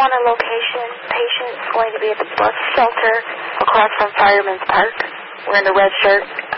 want a location. Patient's going to be at the bus shelter across from Fireman's Park, wearing the red shirt.